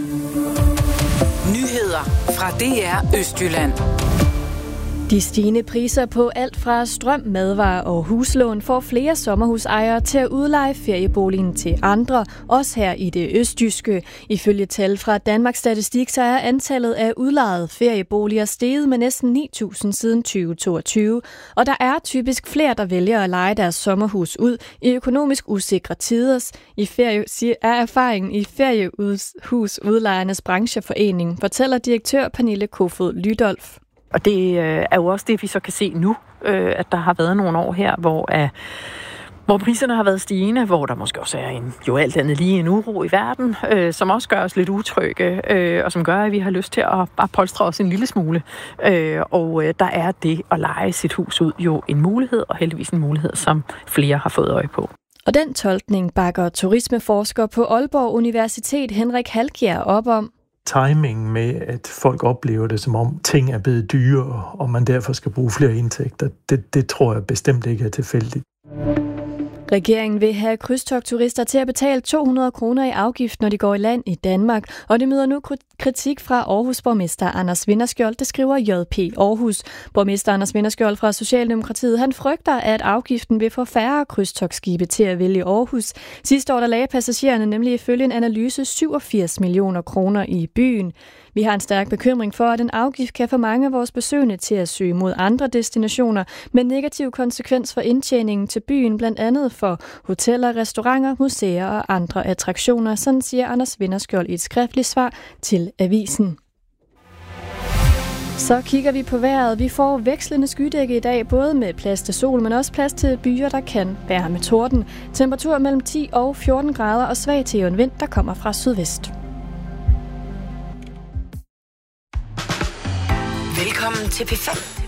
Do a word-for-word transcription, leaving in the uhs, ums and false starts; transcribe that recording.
Nyheder fra D R Østjylland. De stigende priser på alt fra strøm, madvarer og huslån får flere sommerhusejere til at udleje ferieboligen til andre, også her i det østjyske. Ifølge tal fra Danmarks Statistik, så er antallet af udlejede ferieboliger steget med næsten ni tusind siden tyve toogtyve, og der er typisk flere, der vælger at leje deres sommerhus ud i økonomisk usikre tider. I ferie, er erfaringen i Feriehusudlejernes Brancheforening, fortæller direktør Pernille Kofod Lydolf. Og det er jo også det, vi så kan se nu, at der har været nogle år her, hvor, hvor priserne har været stigende, hvor der måske også er en, jo alt andet lige en uro i verden, som også gør os lidt utrygge, og som gør, at vi har lyst til at bare polstre os en lille smule. Og der er det at leje sit hus ud jo en mulighed, og heldigvis en mulighed, som flere har fået øje på. Og den tolkning bakker turismeforsker på Aalborg Universitet Henrik Halkjær op om. Timingen med, at folk oplever det, som om ting er blevet dyre, og man derfor skal bruge flere indtægter, det, det tror jeg bestemt ikke er tilfældigt. Regeringen vil have krydstogtturister til at betale to hundrede kroner i afgift, når de går i land i Danmark, og det møder nu kritik fra Aarhus borgmester Anders Vinderskjold, det skriver J P Aarhus. Borgmester Anders Vinderskjold fra Socialdemokratiet, han frygter, at afgiften vil få færre krydstogtskibe til at vælge Aarhus. Sidste år der lagde passagererne nemlig ifølge en analyse syvogfirs millioner kroner i byen. Vi har en stærk bekymring for, at en afgift kan få mange af vores besøgende til at søge mod andre destinationer, med negativ konsekvens for indtjeningen til byen, blandt andet for hoteller, restauranter, museer og andre attraktioner, sådan siger Anders Vinderskjold i et skriftligt svar til avisen. Så kigger vi på vejret. Vi får vekslende skydække i dag, både med plads til sol, men også plads til byer, der kan være med torden. Temperatur mellem ti og fjorten grader og svag til en vind, der kommer fra sydvest. Velkommen til P fem.